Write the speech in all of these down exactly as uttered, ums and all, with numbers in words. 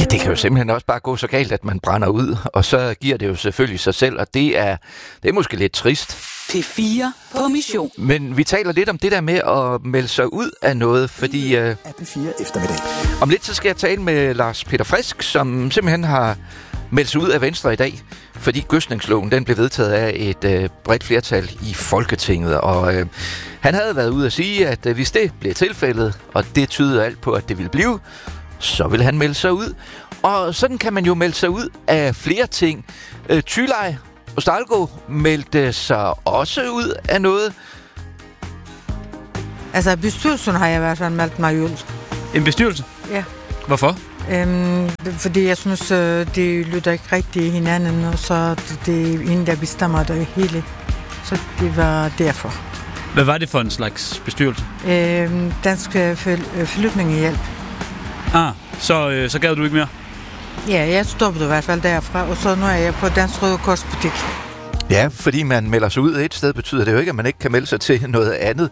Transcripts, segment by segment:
det kan jo simpelthen også bare gå så galt, at man brænder ud, og så giver det jo selvfølgelig sig selv, og det er, det er måske lidt trist. P fire på mission. Men vi taler lidt om det der med at melde sig ud af noget, fordi øh, P fire eftermiddag. Om lidt så skal jeg tale med Lars Peter Frisk, som simpelthen har meldt sig ud af Venstre i dag, fordi gødsningsloven den blev vedtaget af et øh, bredt flertal i Folketinget, og øh, han havde været ude at sige, at øh, hvis det blev tilfældet, og det tyder alt på, at det ville blive, så vil han melde sig ud. Og sådan kan man jo melde sig ud af flere ting. Øh, Thyllej Ostalgo meldte sig også ud af noget. Altså, bestyrelsen har jeg i hvert fald meldt mig ud. En bestyrelse? Ja. Hvorfor? Øhm, fordi jeg synes, øh, det lytter ikke rigtigt i hinanden, og så det, det er en, der bestemmer det hele. Så det var derfor. Hvad var det for en slags bestyrelse? Øhm, Dansk Flygtningehjælp. Ah, så, øh, så gad du ikke mere? Ja, jeg stoppede i hvert fald derfra, og så nu er jeg på Dansk Røde Kors butik. Ja, fordi man melder sig ud et sted, betyder det jo ikke, at man ikke kan melde sig til noget andet.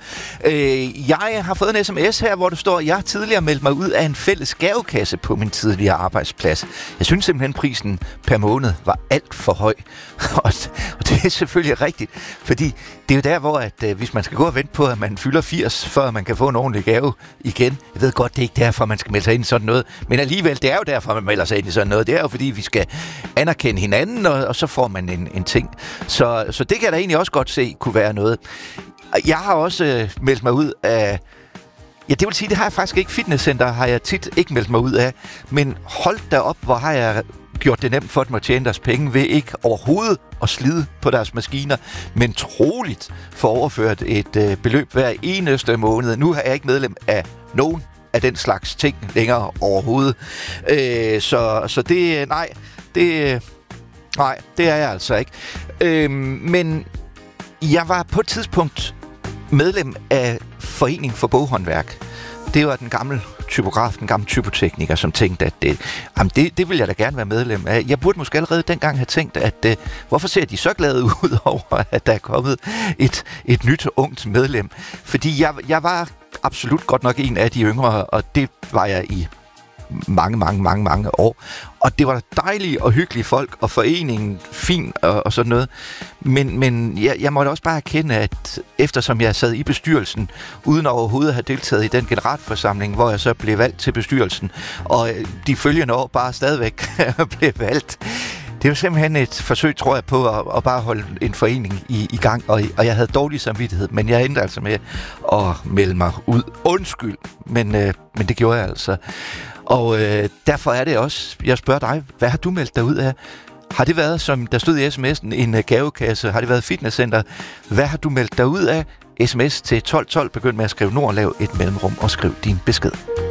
Øh, jeg har fået en sms her, hvor der står, at jeg tidligere meldte mig ud af en fælles gavekasse på min tidligere arbejdsplads. Jeg synes simpelthen, prisen per måned var alt for høj. Og det er selvfølgelig rigtigt, fordi det er jo der, hvor at, øh, hvis man skal gå og vente på, at man fylder firs, før man kan få en ordentlig gave igen. Jeg ved godt, det er ikke derfor, man skal melde sig ind i sådan noget. Men alligevel, det er jo derfor, man melder sig ind i sådan noget. Det er jo fordi, vi skal anerkende hinanden, og, og så får man en, en ting. Så, så det kan jeg da egentlig også godt se kunne være noget. Jeg har også øh, meldt mig ud af... Ja, det vil sige, det har jeg faktisk ikke. Fitnesscenter har jeg tit ikke meldt mig ud af. Men hold da op, hvor har jeg gjort det nemt for dem at tjene deres penge ved ikke overhovedet at slide på deres maskiner, men troligt få overført et øh, beløb hver eneste måned. Nu er jeg ikke medlem af nogen af den slags ting længere overhovedet. Øh, så, så det... Nej, det... Nej, det er jeg altså ikke. Øhm, men jeg var på et tidspunkt medlem af Forening for Boghåndværk. Det var den gamle typograf, den gamle typotekniker, som tænkte, at det, jamen det, det vil jeg da gerne være medlem af. Jeg burde måske allerede dengang have tænkt, at uh, hvorfor ser de så glade ud over, at der er kommet et, et nyt, ungt medlem? Fordi jeg, jeg var absolut godt nok en af de yngre, og det var jeg i mange, mange, mange, mange år. Og det var dejlige og hyggelige folk, og foreningen fin og, og sådan noget. Men, men jeg, jeg måtte også bare erkende, at eftersom jeg sad i bestyrelsen, uden overhovedet at have deltaget i den generalforsamling, hvor jeg så blev valgt til bestyrelsen, og de følgende år bare stadigvæk blev valgt. Det var simpelthen et forsøg, tror jeg, på at, at bare holde en forening i, i gang, og, og jeg havde dårlig samvittighed, men jeg endte altså med at melde mig ud. Undskyld, men, øh, men det gjorde jeg altså. Og øh, derfor er det også, jeg spørger dig, hvad har du meldt dig ud af? Har det været, som der stod i sms'en, en uh, gavekasse? Har det været fitnesscenter? Hvad har du meldt dig ud af? Sms til tolv tolv, begynd med at skrive nord, lav et mellemrum og skriv din besked.